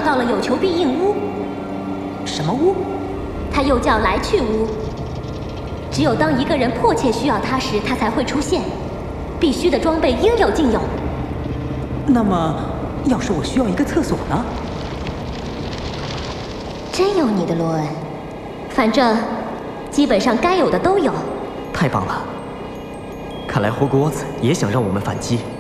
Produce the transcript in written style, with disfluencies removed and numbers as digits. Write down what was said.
到了有求必应屋。 什么屋？ 它又叫来去屋。只有当一个人迫切需要它时，它才会出现。必须的装备应有尽有。 那么，要是我需要一个厕所呢？ 真有你的罗恩。反正，基本上该有的都有。 太棒了！看来霍格沃茨也想让我们反击。